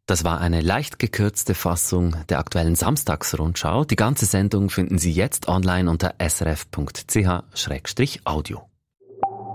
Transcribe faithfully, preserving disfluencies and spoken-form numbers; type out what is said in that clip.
Das war eine leicht gekürzte Fassung der aktuellen Samstagsrundschau. Die ganze Sendung finden Sie jetzt online unter srf punkt c h slash audio.